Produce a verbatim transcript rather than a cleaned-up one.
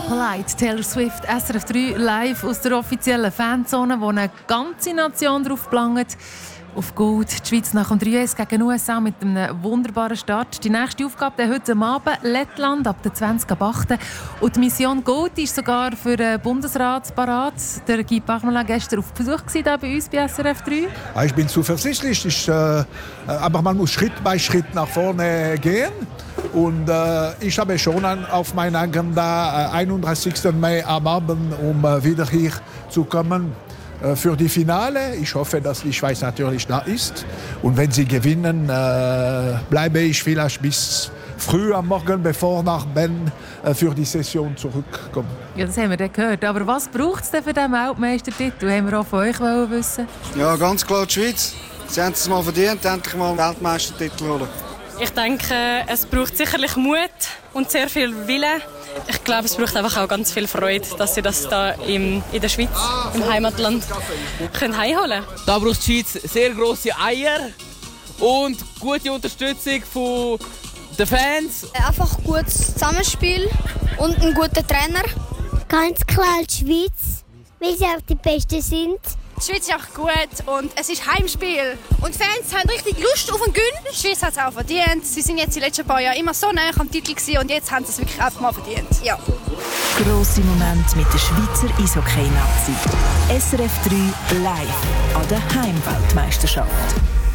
Polite, Taylor Swift, S R F drei live aus der offiziellen Fanzone, wo eine ganze Nation drauf plangt. Auf Gold, die Schweiz nach dem drei eins gegen den U S A mit einem wunderbaren Start. Die nächste Aufgabe dann heute Abend, Lettland ab der zwanzig ab acht. Und die Mission Gold ist sogar für den Bundesrat parat. Der Guy Parmelin war gestern auf Besuch hier bei uns bei S R F drei. Ja, ich bin zuversichtlich, ich, äh, aber man muss Schritt bei Schritt nach vorne gehen. Und äh, ich habe schon an, auf meiner Agenda äh, einunddreißigsten Mai am Abend, um äh, wieder hier zu kommen äh, für die Finale. Ich hoffe, dass die Schweiz natürlich da ist. Und wenn sie gewinnen, äh, bleibe ich vielleicht bis früh am Morgen, bevor nach Bern äh, für die Session zurückkomme. Ja, das haben wir dann gehört. Aber was braucht es denn für diesen Weltmeistertitel? Haben wir auch von euch wissen. Ja, ganz klar die Schweiz. Sie haben es mal verdient, endlich mal einen Weltmeistertitel holen. Ich denke, es braucht sicherlich Mut und sehr viel Wille. Ich glaube, es braucht einfach auch ganz viel Freude, dass sie das da im, in der Schweiz, im Heimatland, können heimholen können. Da braucht die Schweiz sehr grosse Eier und gute Unterstützung von den Fans. Einfach gutes Zusammenspiel und einen guten Trainer. Ganz klar die Schweiz, weil sie auch die Besten sind. Die Schweiz ist auch gut und es ist Heimspiel. Und die Fans haben richtig Lust auf den Gewinn. Die Schweiz hat es auch verdient. Sie sind jetzt die letzten paar Jahre immer so nah am Titel gewesen und jetzt haben sie es wirklich einfach mal verdient. Ja. Grosse Momente mit der Schweizer Eishockey-Nazi. S R F drei live an der Heimweltmeisterschaft.